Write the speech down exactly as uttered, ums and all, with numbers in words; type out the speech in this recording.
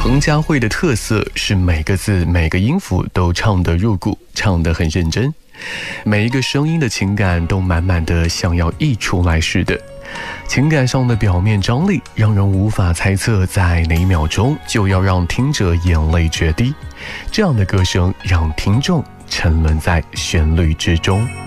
彭佳慧的特色是每个字每个音符都唱得入骨，唱得很认真，每一个声音的情感都满满的想要溢出来似的。情感上的表面张力让人无法猜测在哪一秒钟就要让听者眼泪决堤，这样的歌声让听众沉沦在旋律之中。